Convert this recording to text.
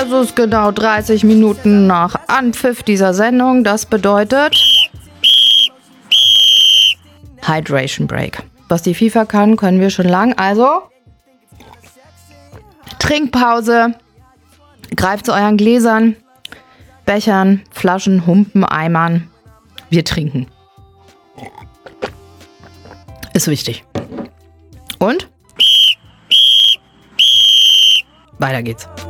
Es ist genau 30 Minuten nach Anpfiff dieser Sendung. Das bedeutet Hydration Break. Was die FIFA kann, können wir schon lang. Also Trinkpause. Greift zu euren Gläsern, Bechern, Flaschen, Humpen, Eimern. Wir trinken. Ist wichtig. Und? Weiter geht's.